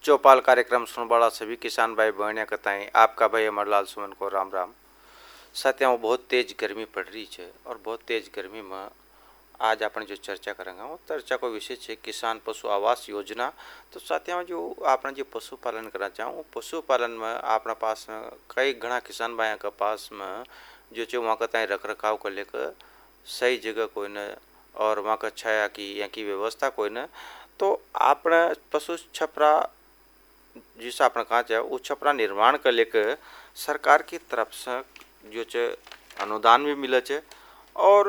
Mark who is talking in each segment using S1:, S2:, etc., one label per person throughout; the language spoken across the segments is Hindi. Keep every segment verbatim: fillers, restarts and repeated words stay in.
S1: चौपाल कार्यक्रम सुन वाला सभी किसान भाई बहनिया कताएं आपका भाई अमरलाल सुमन को राम राम। साथियों, बहुत तेज गर्मी पड़ रही है और बहुत तेज गर्मी में आज अपन जो चर्चा करेंगे वो चर्चा को विषय है किसान पशु आवास योजना। तो साथियों, जो आपने जो पशुपालन करना चाहूँ पशुपालन में अपना पास में कई घना किसान भाई के पास में जो है वहाँ का रख रखाव को लेकर सही जगह कोई न और वहाँ का छाया की यहाँ की व्यवस्था कोई न। तो आपने पशु छपरा जिस आपने कहा चाहे वो छपरा निर्माण कर लेकर सरकार की तरफ से जो है अनुदान भी मिले है और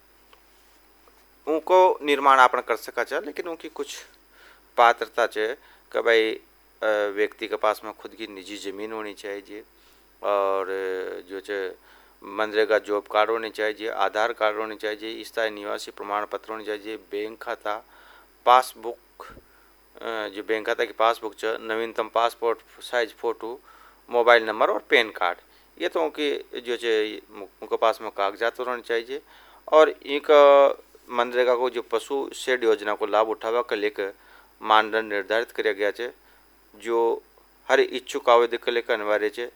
S1: उनको निर्माण आपने कर सका चाहे, लेकिन उनकी कुछ पात्रता है कि भाई व्यक्ति के पास में खुद की निजी ज़मीन होनी चाहिए और जो है मनरेगा जॉब कार्ड होनी चाहिए, आधार कार्ड होनी चाहिए, स्थायी निवासी प्रमाण पत्र होनी चाहिए, बैंक खाता, पासबुक जो बैंक खाता की पासबुक है, नवीनतम passport size photo, mobile number और पैन कार्ड। ये तो उनकी जो है उनके पास में कागजात होने चाहिए। और एक मनरेगा को जो पशु शेड योजना को लाभ उठावा कर लेकर मानदंड निर्धारित किया गया है जो हर इच्छुक आवेदक के लेकर अनिवार्य है।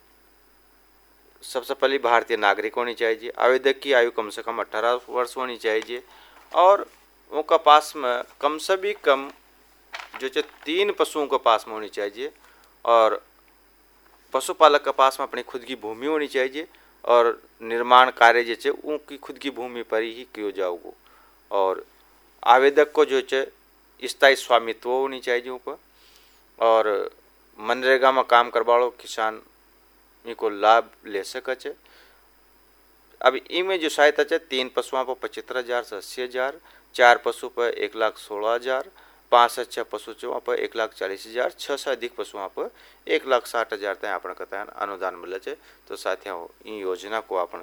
S1: सबसे पहले भारतीय नागरिक होनी चाहिए, आवेदक की आयु कम से कम अठारह वर्ष होनी चाहिए और उनका पास में कम से भी कम जो है तीन पशुओं के पास में होनी चाहिए और पशुपालक के पास में अपनी खुद की भूमि होनी चाहिए और निर्माण कार्य जैसे उनकी खुद की भूमि पर ही किया जाओगे और आवेदक को जो है स्थायी स्वामित्व होनी चाहिए ऊपर और मनरेगा में काम करवाओ किसान इनको लाभ ले सके। अब इनमें जो सहायता है तीन पशुओं पर पचहत्तर हजार से अस्सी हजार, चार पशु पर एक लाख सोलह हजार, पाँच से छः पशु चौवा पर एक लाख चालीस हजार, छः से अधिक पशुओं पर एक लाख साठ हजार तक अपने कथा अनुदान मिले है। तो साथियों इन योजना को अपन